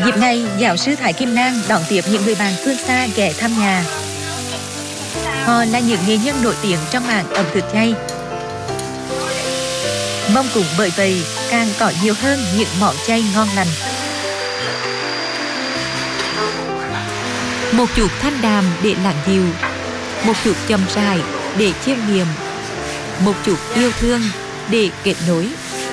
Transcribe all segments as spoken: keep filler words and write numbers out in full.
Dịp này, giáo sư Thái Kim Nang đón tiếp những người bạn phương xa ghé thăm nhà. Họ là những nghệ nhân nổi tiếng trong mảng ẩm thực chay. Mong cũng bởi vậy càng có nhiều hơn những món chay ngon lành. Một chút thanh đàm để lắng dịu, một chút chậm rãi để chiêm nghiệm, một chút yêu thương để kết nối.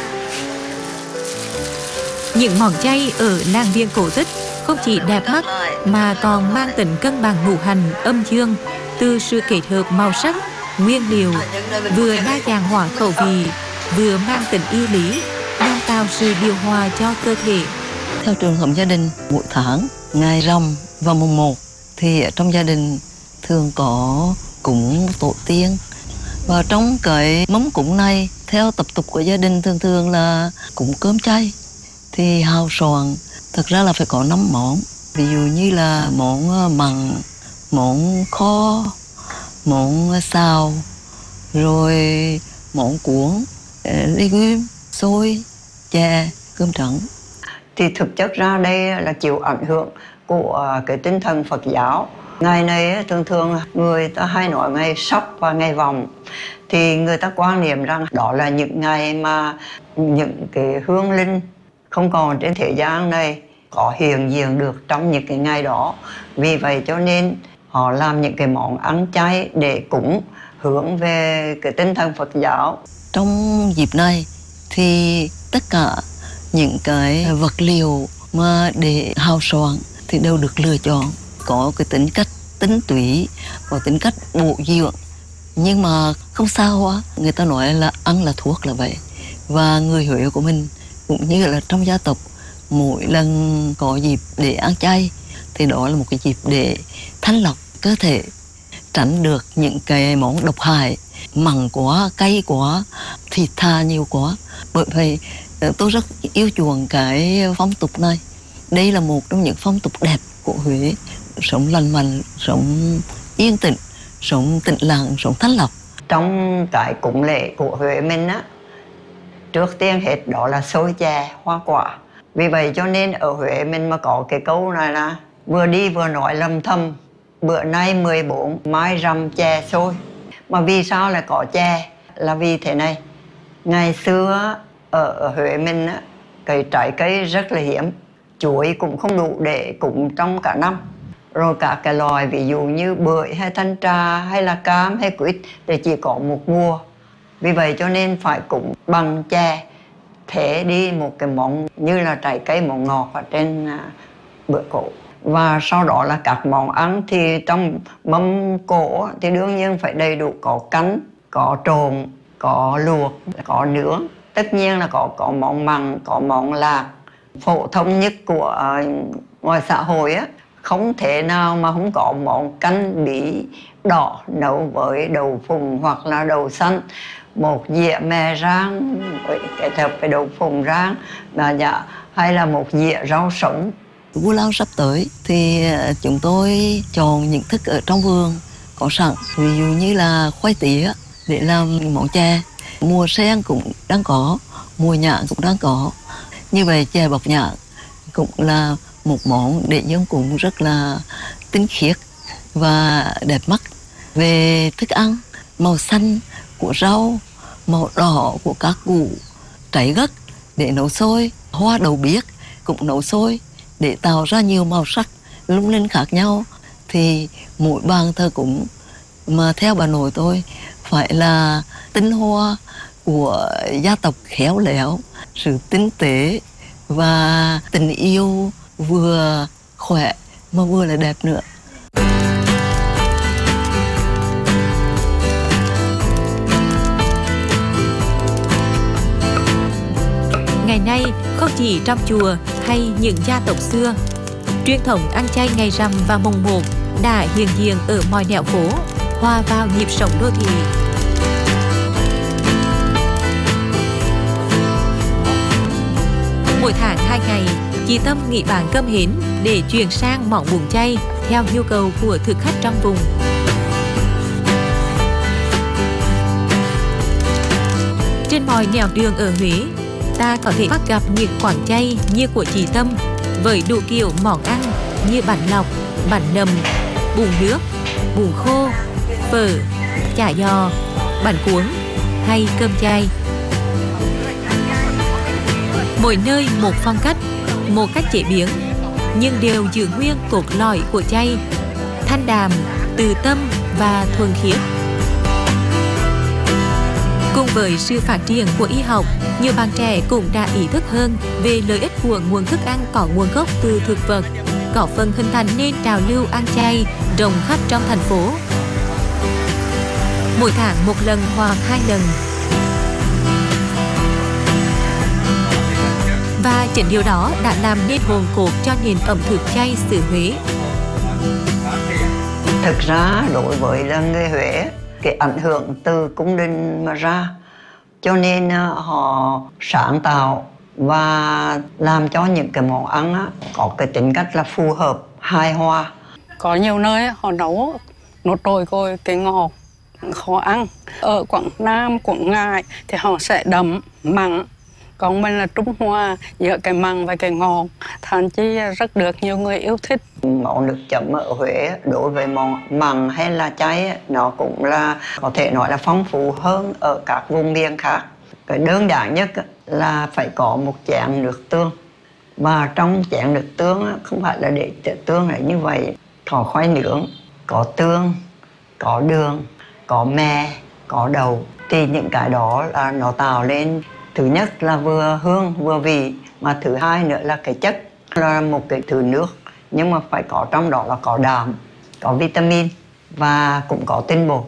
Những món chay ở làng Viên cổ tích không chỉ đẹp mắt mà còn mang tính cân bằng ngũ hành âm dương từ sự kết hợp màu sắc, nguyên liệu, vừa đa dạng hóa khẩu vị, vừa mang tính y lý, nhằm tạo sự điều hòa cho cơ thể. Theo truyền thống gia đình, mỗi tháng, ngày rằm và mùng một thì ở trong gia đình thường có cúng tổ tiên. Và trong cái mâm cúng này, theo tập tục của gia đình thường thường là cúng cơm chay. Thì hào soạn thực ra là phải có năm món. Ví dụ như là món mặn, món kho, món xào, rồi món cuốn, legume, xôi, chè, cơm trắng. Thì thực chất ra đây là chịu ảnh hưởng của cái tinh thần Phật giáo. Ngày này thường thường người ta hay nói ngày sắp và ngày vọng. Thì người ta quan niệm rằng đó là những ngày mà những cái hương linh không còn trên thế gian này có hiện diện được trong những cái ngày đó. Vì vậy cho nên họ làm những cái món ăn chay để cúng hướng về cái tinh thần Phật giáo. Trong dịp này thì tất cả những cái vật liệu mà để hào soạn thì đều được lựa chọn, có cái tính cách tinh túy, có tính cách bổ dưỡng. Nhưng mà không sao á, người ta nói là ăn là thuốc là vậy. Và người Huế của mình cũng như là trong gia tộc, mỗi lần có dịp để ăn chay thì đó là một cái dịp để thanh lọc cơ thể, tránh được những cái món độc hại, mặn quá, cay quá, thịt tha nhiều quá. Bởi vậy tôi rất yêu chuộng cái phong tục này. Đây là một trong những phong tục đẹp của Huế, sống lành mạnh, sống yên tĩnh, sống tĩnh lặng, sống thanh lọc. Trong cái cúng lễ của Huế mình á, trước tiên hết đó là xôi chè, hoa quả. Vì vậy cho nên ở Huế mình mà có cái câu này là vừa đi vừa nói lầm thầm, bữa nay mười bốn, mai rằm chè xôi. Mà vì sao lại có chè? Là vì thế này, ngày xưa ở Huế mình á, cái trái cây rất là hiếm, chuối cũng không đủ để cúng trong cả năm. Rồi cả cái loài ví dụ như bưởi hay thanh trà hay là cam hay quýt thì chỉ có một mùa. Vì vậy cho nên phải cúng bằng chè, thế đi một cái món như là trái cây món ngọt ở trên bữa cỗ. Và sau đó là các món ăn thì trong mâm cỗ thì đương nhiên phải đầy đủ, có canh, có trộn, có luộc, có nướng. Tất nhiên là có, có món mặn, có món lạc. Phổ thông nhất của uh, ngoài xã hội á, không thể nào mà không có món canh bí đỏ nấu với đậu phụng hoặc là đậu xanh, một dĩa mè rang kết hợp với đậu phụng rang, và dạ, hay là một dĩa rau sống. Vu Lan sắp tới thì chúng tôi chọn những thức ở trong vườn có sẵn, ví dụ như là khoai tía để làm món chè. Mùa sen cũng đang có, mùa nhãn cũng đang có. Như vậy chè bọc nhãn cũng là một món để dân cũng rất là tinh khiết và đẹp mắt. Về thức ăn, màu xanh của rau, màu đỏ của các củ, trái gấc để nấu xôi, hoa đậu biếc cũng nấu xôi để tạo ra nhiều màu sắc lung linh khác nhau. Thì mỗi bàn thờ cúng mà theo bà nội tôi phải là tinh hoa của gia tộc khéo léo, sự tinh tế và tình yêu vừa khỏe mà vừa là đẹp nữa. Ngày nay, không chỉ trong chùa hay những gia tộc xưa, truyền thống ăn chay ngày rằm và mùng một đã hiện diện ở mọi nẻo phố, hòa vào nhịp sống đô thị. Mỗi tháng hai ngày, chị Tâm nghỉ bán cơm hến để chuyển sang món bún chay theo nhu cầu của thực khách trong vùng. Trên mọi nẻo đường ở Huế, ta có thể bắt gặp những quán chay như của chị Tâm với đủ kiểu món ăn như bánh lọc, bánh nầm, bún nước, bún khô, phở, chả giò, bánh cuốn hay cơm chay. Mỗi nơi một phong cách, một cách chế biến, nhưng đều giữ nguyên cốt lõi của chay, thanh đạm, từ tâm và thuần khiết. Cùng với sự phát triển của y học, nhiều bạn trẻ cũng đã ý thức hơn về lợi ích của nguồn thức ăn có nguồn gốc từ thực vật, góp phần hình thành nên trào lưu ăn chay rộng khắp trong thành phố. Mỗi tháng một lần hoặc hai lần. Và chính điều đó đã làm nên hồn cốt cho nền ẩm thực chay xứ Huế. Thực ra đối với là người Huế, cái ảnh hưởng từ cung đình mà ra, cho nên họ sáng tạo và làm cho những cái món ăn có cái tính cách là phù hợp, hài hòa. Có nhiều nơi họ nấu nốt trội côi cái ngọt khó ăn. Ở Quảng Nam, Quảng Ngãi thì họ sẽ đậm mặn. Còn mình là Trung Hoa, giữa cái mặn và cái ngọt, thành chi rất được nhiều người yêu thích. Món nước chấm ở Huế đối với món mặn hay là chay nó cũng là có thể nói là phong phú hơn ở các vùng miền khác. Cái đơn giản nhất là phải có một chén nước tương, và trong chén nước tương không phải là để tương là như vậy, có khoai nướng, có tương, có đường, có me, có đậu, thì những cái đó là nó tạo lên thứ nhất là vừa hương vừa vị, mà thứ hai nữa là cái chất, là một cái thứ nước nhưng mà phải có trong đó là có đạm, có vitamin và cũng có tinh bột.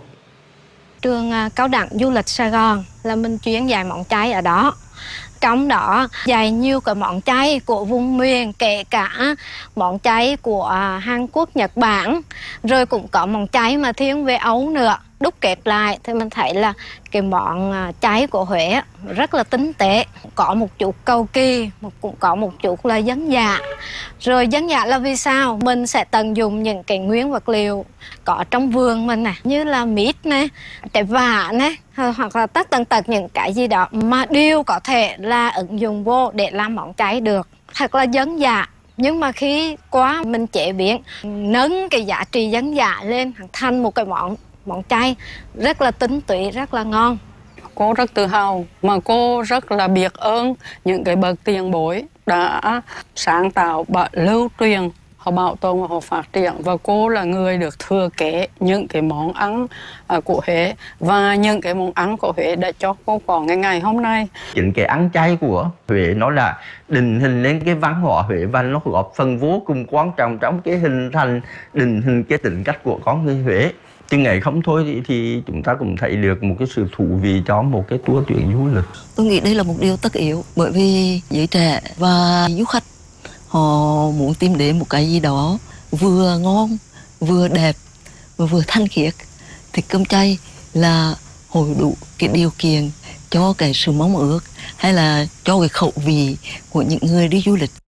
Trường Cao đẳng Du lịch Sài Gòn là mình chuyên dạy món chay ở đó. Trong đó dạy nhiều cái món chay của vùng miền, kể cả món chay của Hàn Quốc, Nhật Bản, rồi cũng có món chay mà thiên về Âu nữa. Đúc kết lại thì mình thấy là cái món chay của Huế rất là tinh tế, có một chút cầu kỳ, cũng có một chút là dân dã. Rồi dân dã là vì sao? Mình sẽ tận dụng những cái nguyên vật liệu có trong vườn mình này, như là mít này, trái vả này, hoặc là tất tần tật những cái gì đó mà đều có thể là ứng dụng vô để làm món chay được. Thật là dân dã. Nhưng mà khi qua mình chế biến, nâng cái giá trị dân dã lên thành một cái món món chay rất là tinh túy, rất là ngon. Cô rất tự hào, mà cô rất là biết ơn những cái bậc tiền bối đã sáng tạo và lưu truyền, họ bảo tồn và họ phát triển. Và cô là người được thừa kế những cái món ăn của Huế, và những cái món ăn của Huế đã cho cô có ngày ngày hôm nay. Chính cái ăn chay của Huế nó là định hình lên cái văn hóa Huế, và nó góp phần vô cùng quan trọng trong cái hình thành, định hình cái tính cách của con người Huế. Chừng ngày không thôi thì, thì chúng ta cũng thấy được một cái sự thú vị cho một cái tour tuyến du lịch. Tôi nghĩ đây là một điều tất yếu, bởi vì giới trẻ và du khách họ muốn tìm đến một cái gì đó vừa ngon, vừa đẹp và vừa thanh khiết, thì cơm chay là hội đủ cái điều kiện cho cái sự mong ước hay là cho cái khẩu vị của những người đi du lịch.